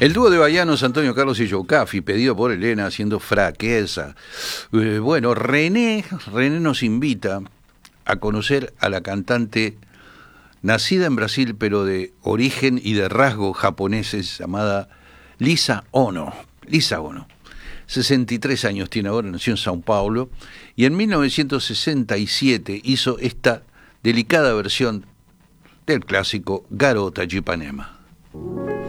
El dúo de baianos Antonio Carlos y Joe Caffi, pedido por Elena, haciendo fraqueza. Bueno, René nos invita a conocer a la cantante nacida en Brasil, pero de origen y de rasgos japoneses, llamada Lisa Ono. Lisa Ono. 63 años tiene ahora, nació en Sao Paulo, y en 1967 hizo esta delicada versión del clásico Garota de Ipanema.